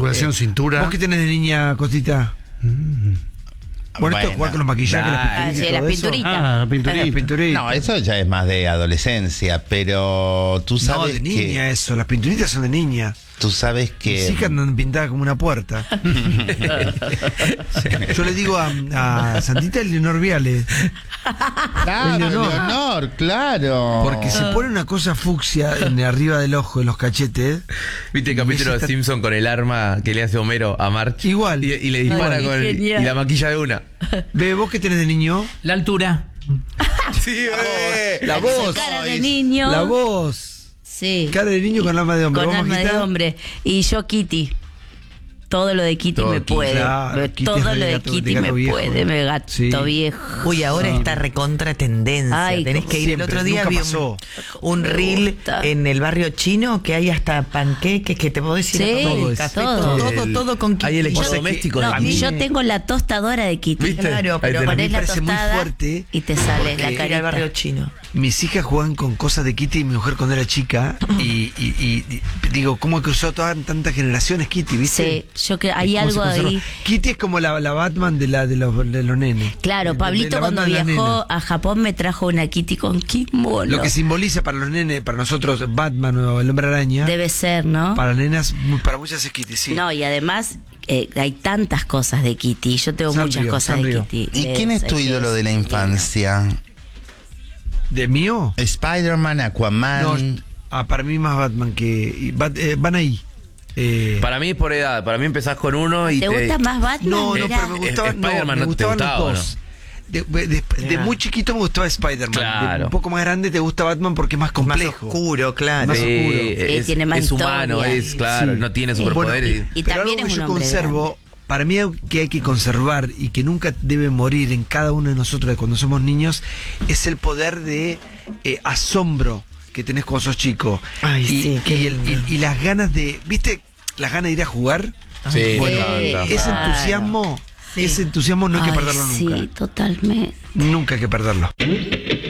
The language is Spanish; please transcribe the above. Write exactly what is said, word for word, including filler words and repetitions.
Articulación, eh, cintura. ¿Vos qué tenés de niña, Cosita? Mm. Bueno, esto Bueno, jugar con los maquillajes, nah, las Ah, sí, pinturitas y las todo eso. pinturitas. Ah, la pinturita. Las pinturitas. No, eso ya es más de adolescencia, pero tú No, sabes de niña que eso, las pinturitas son de niña. tú sabes que Mis hijas andan pintadas como una puerta. Yo le digo a, a Santita Leonor Viale, Claro, Leonor. Leonor, claro. porque se pone una cosa fucsia en arriba del ojo, en los cachetes. ¿Viste el capítulo de Esa- Simpson con el arma que le hace Homero a March? Igual. Y, y le dispara Ay, con el- genial. y la maquilla de una. Ve, ¿vos qué tenés de niño? La altura. Sí, bebé. La voz. Cara de niño. La voz. Sí. Cara de niño con alma de hombre. Con ¿Vos, alma de Majita? hombre. Y yo Kitty. Todo lo de Kitty Todo me Kitty. puede. Claro, Me- Kitty es todo de lo de gato- de Kitty gato me viejo. puede, me gato Sí. viejo. Uy, ahora está recontra tendencia. Ay, Tenés que ir. siempre, El otro día nunca vi un, pasó. un Me reel gusta. en el barrio chino que hay hasta panqueques que te podés ir Sí, a tomar todo el es- café, todo. todo, todo, todo con Hay Kitty. electrodomésticos No, de y Kitty. yo tengo la tostadora de Kitty. ¿Viste? Claro, Ahí pero tenés. A mí Ponés me la parece muy tostada fuerte y te sale porque la Ir al barrio carita. chino. Mis hijas juegan con cosas de Kitty y mi mujer cuando era chica. Y, y- y- y digo, ¿cómo cruzó todas tantas generaciones Kitty, viste? Sí, yo que hay ¿Cómo se algo conserva? ahí. Kitty es como la, la Batman de, la, de, los, de los nenes. Claro, De- de Pablito la cuando Batman de las viajó nenas. a Japón me trajo una Kitty con kimono. Lo que simboliza para los nenes, para nosotros, Batman o el Hombre Araña. Debe ser, ¿no? Para las nenas, mu- para muchas es Kitty, sí. No, y además eh, hay tantas cosas de Kitty. Yo tengo Sanrio, muchas cosas Sanrio. de Kitty. ¿Y quién es tu Es- ídolo de la infancia? ¿De mío? Spider-Man, Aquaman. No, ah, para mí más Batman que. y Bat- eh, van ahí. Eh, Para mí es por edad. Para mí empezás con uno y ¿Te gusta más Batman? no, no, Mirá. pero me gustaban, no, Spider-Man me no te gustaban los gustaba, ¿o dos. De, de- de- de muy chiquito me gustaba Spider-Man. Claro. De un poco más grande te gusta Batman porque es más Más complejo. oscuro, claro. Más Sí, oscuro. es, tiene más es humano, historia. es claro, Sí. no tiene Y superpoderes. bueno, Y pero también algo es que un yo hombre conservo, para mí algo que hay que conservar y que nunca debe morir en cada uno de nosotros de cuando somos niños, es el poder de eh, asombro que tenés cuando sos chico. Ay, y, sí, qué y el- lindo. y- y las ganas de, ¿viste? Las ganas de ir a jugar. Sí, Bueno, me encanta. ese Claro. entusiasmo, ese entusiasmo no hay que Ay, perderlo nunca. Sí, totalmente. Nunca hay que perderlo.